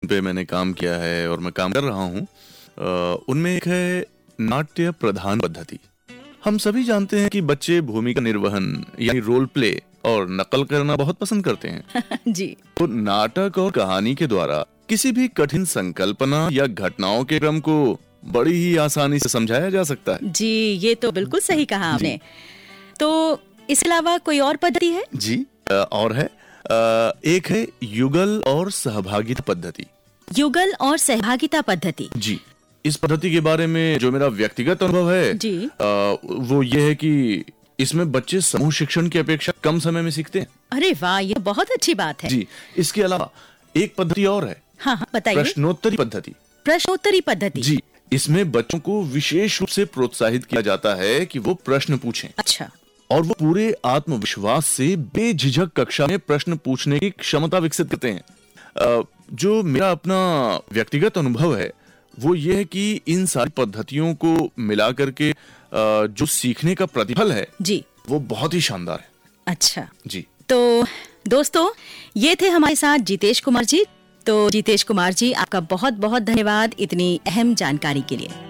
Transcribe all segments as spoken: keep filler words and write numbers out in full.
पे मैंने काम किया है और मैं काम कर रहा हूँ, उनमें एक है नाट्य प्रधान पद्धति। हम सभी जानते हैं कि बच्चे भूमिका निर्वहन यानी रोल प्ले और नकल करना बहुत पसंद करते हैं। जी। तो नाटक और कहानी के द्वारा किसी भी कठिन संकल्पना या घटनाओं के क्रम को बड़ी ही आसानी से समझाया जा सकता है। जी, ये तो बिल्कुल सही कहा आपने। तो इसके अलावा कोई और पद्धति है? जी, और है। एक है युगल और सहभागिता पद्धति। युगल और सहभागिता पद्धति। जी, इस पद्धति के बारे में जो मेरा व्यक्तिगत अनुभव है जी। आ, वो ये है कि इसमें बच्चे समूह शिक्षण की अपेक्षा कम समय में सीखते हैं। अरे वाह, ये बहुत अच्छी बात है। जी, इसके अलावा एक पद्धति और है। हाँ हाँ, बताइए। प्रश्नोत्तरी पद्धति। प्रश्नोत्तरी पद्धति। जी, इसमें बच्चों को विशेष रूप से प्रोत्साहित किया जाता है कि वो प्रश्न पूछें। अच्छा। और वो पूरे आत्मविश्वास से बेझिझक कक्षा में प्रश्न पूछने की क्षमता विकसित करते हैं। जो मेरा अपना व्यक्तिगत अनुभव है वो ये है कि इन सारी पद्धतियों को मिला करके जो सीखने का प्रतिफल है जी, वो बहुत ही शानदार है। अच्छा जी। तो दोस्तों, ये थे हमारे साथ जितेश कुमार जी। तो जितेश कुमार जी, आपका बहुत बहुत धन्यवाद इतनी अहम जानकारी के लिए।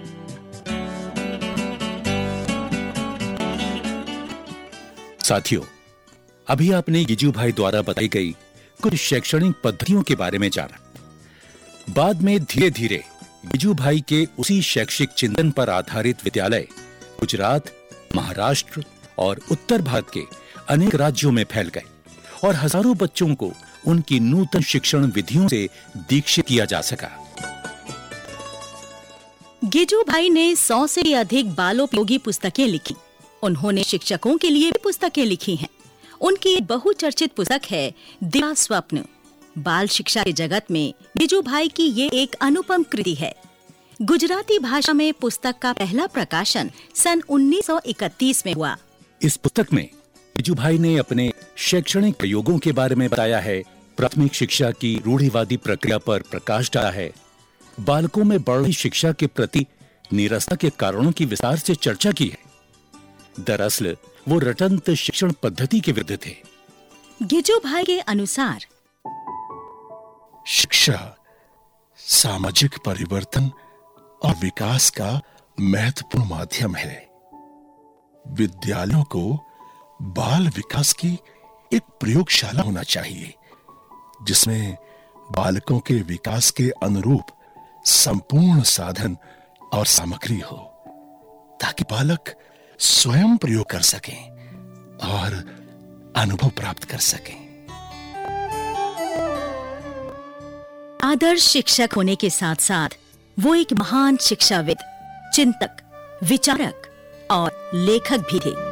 साथियों, अभी आपने गिजू भाई द्वारा बताई गई कुछ शैक्षणिक पद्धतियों के बारे में जाना। बाद में धीरे धीरे गिजू भाई के उसी शैक्षिक चिंतन पर आधारित विद्यालय गुजरात, महाराष्ट्र और उत्तर भारत के अनेक राज्यों में फैल गए और हजारों बच्चों को उनकी नूतन शिक्षण विधियों से दीक्षित किया जा सका। गिजू भाई ने सौ से अधिक बालोपयोगी पुस्तकें लिखी। उन्होंने शिक्षकों के लिए भी पुस्तकें लिखी हैं। उनकी बहुचर्चित पुस्तक है दिवा स्वप्न। बाल शिक्षा के जगत में गिजू भाई की ये एक अनुपम कृति है। गुजराती भाषा में पुस्तक का पहला प्रकाशन सन उन्नीस सौ इकतीस में हुआ। इस पुस्तक में गिजू भाई ने अपने शैक्षणिक प्रयोगों के बारे में बताया है, प्राथमिक शिक्षा की रूढ़िवादी प्रक्रिया पर प्रकाश डाला है, बालकों में बढ़ रही शिक्षा के प्रति निरसता के कारणों की विस्तार से चर्चा की है। दरअसल वो रटंत शिक्षण पद्धति के विरुद्ध थे। गिजू भाई के अनुसार शिक्षा सामाजिक परिवर्तन और विकास का महत्वपूर्ण माध्यम है। विद्यालयों को बाल विकास की एक प्रयोगशाला होना चाहिए, जिसमें बालकों के विकास के अनुरूप संपूर्ण साधन और सामग्री हो, ताकि बालक स्वयं प्रयोग कर सकें और अनुभव प्राप्त कर सकें। आदर्श शिक्षक होने के साथ साथ वो एक महान शिक्षाविद, चिंतक, विचारक और लेखक भी थे।